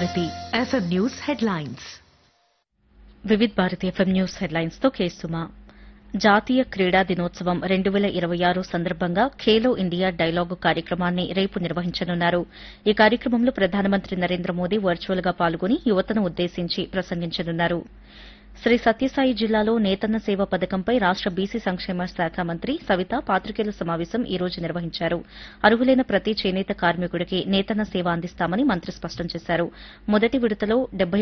Bharati FM news headlines. Vividh Bharati FM news headlines తో కేసుమా. జాతీయ క్రీడా దినోత్సవం 2026 సందర్భంగా ఖేలో ఇండియా డైలాగు కార్యక్రమాన్ని రేపు నిర్వహించనున్నారు. ఈ కార్యక్రమంలో ప్రధానమంత్రి నరేంద్ర మోదీ వర్చువల్ గా పాల్గొని యువతను ఉద్దేశించి ప్రసంగించనున్నారు. శ్రీ సత్యసాయి జిల్లాలో నేతన్న సేవ పథకంపై రాష్ట బీసీ సంక్షేమ శాఖ మంత్రి సవిత పాత్రికేయుల సమావేశం ఈ రోజు నిర్వహించారు. అర్హులైన ప్రతి చేనేత కార్మికుడికి నేతన్న సేవ అందిస్తామని మంత్రి స్పష్టం చేశారు. మొదటి విడతలో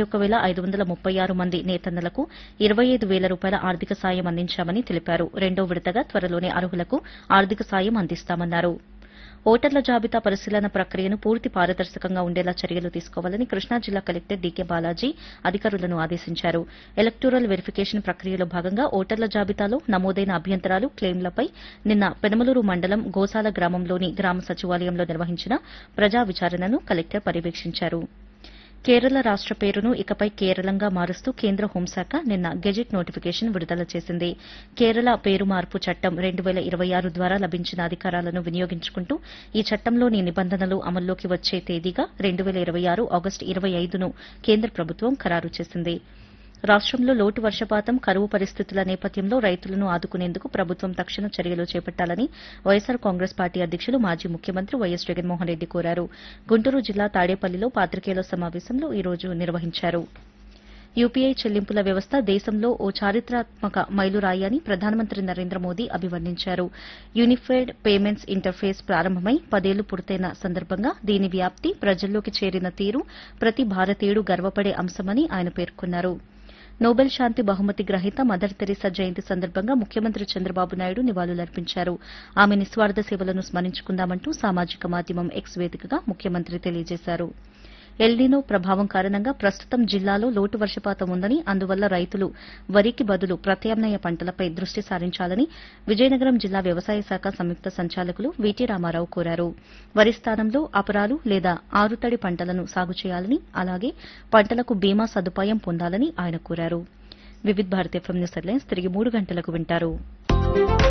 71,536 మంది నేతన్నలకు 25,000 రూపాయల ఆర్థిక సాయం అందించామని తెలిపారు. రెండో విడతగా త్వరలోనే అర్హులకు ఆర్థిక సాయం అందిస్తామన్నారు. ఓటర్ల జాబితా పరిశీలన ప్రక్రియను పూర్తి పారదర్శకంగా ఉండేలా చర్యలు తీసుకోవాలని కృష్ణా జిల్లా కలెక్టర్ డీకే బాలాజీ అధికారులను ఆదేశించారు. ఎలక్టోరల్ వెరిఫికేషన్ ప్రక్రియలో భాగంగా ఓటర్ల జాబితాలో నమోదైన అభ్యంతరాలు, క్లెయిమ్లపై నిన్న పెనమలూరు మండలం గోసాల గ్రామంలోని గ్రామ సచివాలయంలో నిర్వహించిన ప్రజా విచారణను కలెక్టర్ పర్యవేక్షించారు. కేరళ రాష్ట పేరును ఇకపై కేరళంగా మారుస్తూ కేంద్ర హోంశాఖ నిన్న గెజిట్ నోటిఫికేషన్ విడుదల చేసింది. కేరళ పేరు మార్పు చట్టం 2026 ద్వారా లభించిన అధికారాలను వినియోగించుకుంటూ ఈ చట్టంలోని నిబంధనలు అమల్లోకి వచ్చే తేదీగా 2026 ఆగస్టు 25ను కేంద్ర ప్రభుత్వం ఖరారు చేసింది. రాష్టంలో లోటు వర్షపాతం, కరువు పరిస్థితుల నేపథ్యంలో రైతులను ఆదుకునేందుకు ప్రభుత్వం తక్షణ చర్యలు చేపట్టాలని వైఎస్సార్ కాంగ్రెస్ పార్టీ అధ్యకులు మాజీ ముఖ్యమంత్రి వైఎస్ జగన్మోహన్ రెడ్డి కోరారు. గుంటూరు జిల్లా తాడేపల్లిలో పాత్రికేయుల సమావేశంలో ఈ రోజు నిర్వహించారు. యూపీఐ చెల్లింపుల వ్యవస్థ దేశంలో ఓ చారిత్రాత్మక మైలురాయి అని ప్రధానమంత్రి నరేంద్ర మోదీ అభివర్ణించారు. యూనిఫైడ్ పేమెంట్స్ ఇంటర్ఫేస్ ప్రారంభమై 10 ఏళ్లు పూర్తయిన సందర్భంగా దీని వ్యాప్తి, ప్రజల్లోకి చేరిన తీరు ప్రతి భారతీయుడు గర్వపడే అంశమని ఆయన పేర్కొన్నారు. నోబెల్ శాంతి బహుమతి గ్రహీత మదర్ తెరీసా జయంతి సందర్భంగా ముఖ్యమంత్రి చంద్రబాబు నాయుడు నివాళులర్పించారు. ఆమె నిస్వార్థ సేవలను స్మరించుకుందామంటూ సామాజిక మాధ్యమం ఎక్స్ వేదికగా ముఖ్యమంత్రి తెలియజేశారు. ఎల్నినో ప్రభావం కారణంగా ప్రస్తుతం జిల్లాలో లోటు వర్షపాతం ఉందని, అందువల్ల రైతులు వరికి బదులు ప్రత్యామ్నాయ పంటలపై దృష్టి సారించాలని విజయనగరం జిల్లా వ్యవసాయ శాఖ సంయుక్త సంచాలకులు వీటీ రామారావు కోరారు. వరి స్థానంలో అపరాలు లేదా ఆరుతడి పంటలను సాగు చేయాలని, అలాగే పంటలకు బీమా సదుపాయం పొందాలని ఆయన కోరారు. Vividh Bharati FM news headlines తిరిగి 3 గంటలకు వింటారు.